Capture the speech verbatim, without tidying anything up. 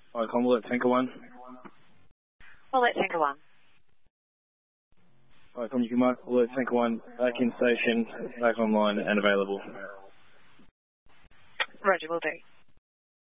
Icon, will it Tanker one? We'll let Tanker one. Icon, you can mark Alert Tanker one back in station, back online and available. Roger, will do.